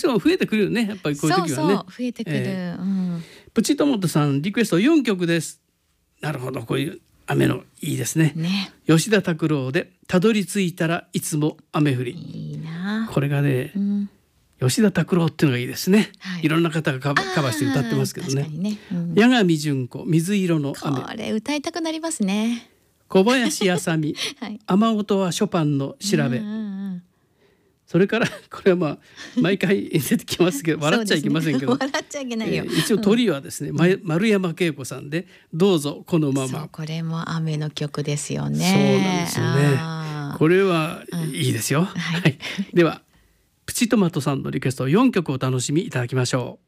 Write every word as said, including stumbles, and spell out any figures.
人も増えてくるよね、やっぱりこういう時はね。 そうそう増えてくる、 えーうん、 プチトマトさんリクエストよんきょくです。なるほど、こういう雨のいいですね。 ね、 吉田拓郎でたどり着いたらいつも雨降り。 いいな。 これがね、 うん、 吉田拓郎っていうのがいいですね、 はい、 いろんな方がカバカバーして歌ってますけどね。 確かにね、うん、 八神純子水色の雨。 これ歌いたくなりますね。 小林あさみ、はい、雨音はショパンの調べ、うんうんうん、それからこれはまあ毎回出てきますけど笑っちゃいけませんけど、 ね、笑っちゃいけないよ、 えー、一応鳥はですね、うん、丸山恵子さんでどうぞこのまま。 これも雨の曲ですよね。 そうなんですよね。これはいいですよ、うん、はい、はい、ではプチトマトさんのリクエストよんきょくお楽しみいただきましょう。